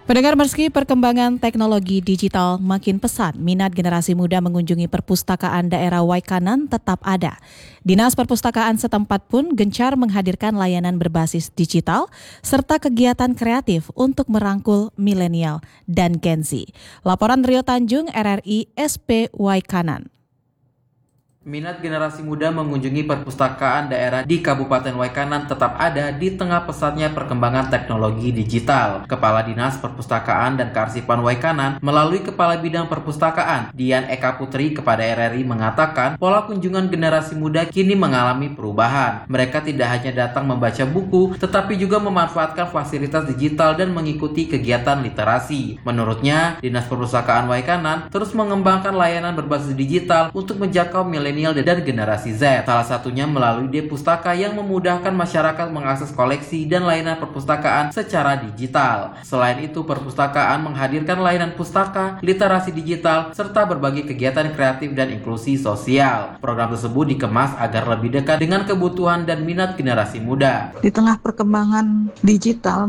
Pendengar, meski perkembangan teknologi digital makin pesat, minat generasi muda mengunjungi perpustakaan daerah Waikanan tetap ada. Dinas Perpustakaan setempat pun gencar menghadirkan layanan berbasis digital serta kegiatan kreatif untuk merangkul milenial dan Gen Z. Laporan Rio Tanjung, RRI SP Waikanan. Minat generasi muda mengunjungi perpustakaan daerah di Kabupaten Waikanan tetap ada di tengah pesatnya perkembangan teknologi digital. Kepala Dinas Perpustakaan dan Kearsipan Waikanan melalui Kepala Bidang Perpustakaan Dian Eka Putri kepada RRI mengatakan pola kunjungan generasi muda kini mengalami perubahan. Mereka tidak hanya datang membaca buku, tetapi juga memanfaatkan fasilitas digital dan mengikuti kegiatan literasi. Menurutnya, Dinas Perpustakaan Waikanan terus mengembangkan layanan berbasis digital untuk menjangkau milenial dan generasi Z. Salah satunya melalui D-Pustaka yang memudahkan masyarakat mengakses koleksi dan layanan perpustakaan secara digital. Selain itu, perpustakaan menghadirkan layanan pustaka, literasi digital, serta berbagai kegiatan kreatif dan inklusi sosial. Program tersebut dikemas agar lebih dekat dengan kebutuhan dan minat generasi muda. Di tengah perkembangan digital,